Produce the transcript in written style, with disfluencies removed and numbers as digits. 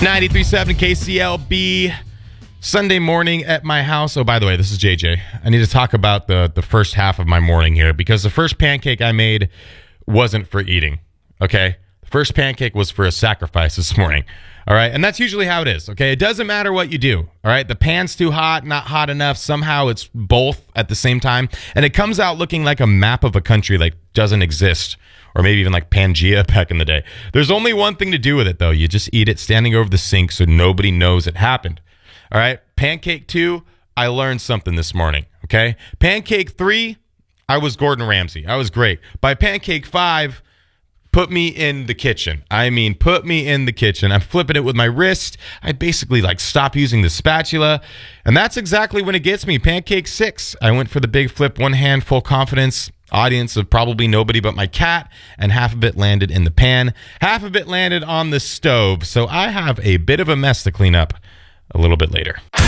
93.7 KCLB, Sunday morning at my house. Oh, by the way, this is JJ. I need to talk about the first half of my morning here because the first pancake I made wasn't for eating, okay? The first pancake was for a sacrifice this morning, all right? And that's usually how it is, okay? It doesn't matter what you do, all right? The pan's too hot, not hot enough. Somehow it's both at the same time, and it comes out looking like a map of a country like doesn't exist. Or maybe even like Pangea back in the day. There's only one thing to do with it, though. You just eat it standing over the sink so nobody knows it happened. All right? Pancake 2, I learned something this morning, okay? Pancake 3, I was Gordon Ramsay. I was great. By pancake 5, put me in the kitchen. I mean, put me in the kitchen. I'm flipping it with my wrist. I basically stop using the spatula. And that's exactly when it gets me. Pancake 6, I went for the big flip, one hand, full confidence. Audience of probably nobody but my cat, and half of it landed in the pan. Half of it landed on the stove. So I have a bit of a mess to clean up a little bit later.